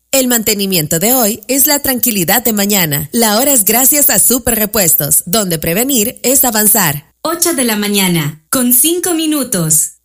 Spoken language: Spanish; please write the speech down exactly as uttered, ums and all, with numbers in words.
El mantenimiento de hoy es la tranquilidad de mañana. La hora es gracias a Super Repuestos, donde prevenir es avanzar. ocho de la mañana, con cinco minutos.